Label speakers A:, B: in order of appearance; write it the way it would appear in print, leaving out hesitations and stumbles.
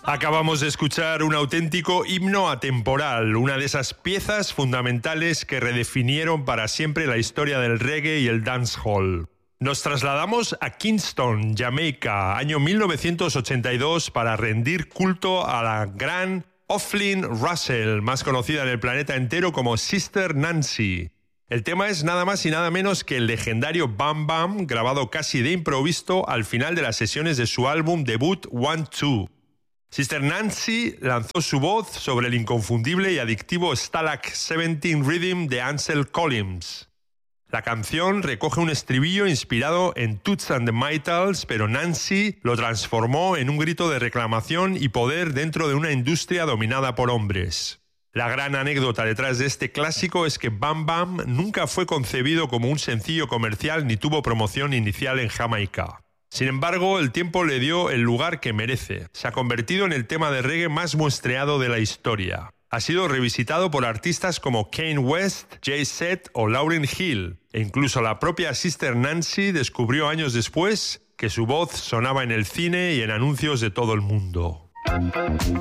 A: Acabamos de escuchar un auténtico himno atemporal, una de esas piezas fundamentales que redefinieron para siempre la historia del reggae y el dancehall. Nos trasladamos a Kingston, Jamaica, año 1982, para rendir culto a la gran O'Flynn Russell, más conocida en el planeta entero como Sister Nancy. El tema es nada más y nada menos que el legendario Bam Bam, grabado casi de improviso al final de las sesiones de su álbum debut One Two. Sister Nancy lanzó su voz sobre el inconfundible y adictivo Stalag 17 Rhythm de Ansel Collins. La canción recoge un estribillo inspirado en Toots and the Maytals, pero Nancy lo transformó en un grito de reclamación y poder dentro de una industria dominada por hombres. La gran anécdota detrás de este clásico es que Bam Bam nunca fue concebido como un sencillo comercial ni tuvo promoción inicial en Jamaica. Sin embargo, el tiempo le dio el lugar que merece. Se ha convertido en el tema de reggae más muestreado de la historia. Ha sido revisitado por artistas como Kanye West, Jay-Z o Lauryn Hill. E incluso la propia Sister Nancy descubrió años después que su voz sonaba en el cine y en anuncios de todo el mundo.